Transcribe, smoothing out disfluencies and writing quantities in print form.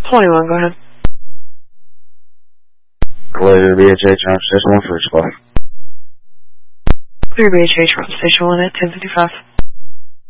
21, go ahead. Clear BHA Trump Station 1 for 12. Clear BHA, Trump Station 1 at 10:55.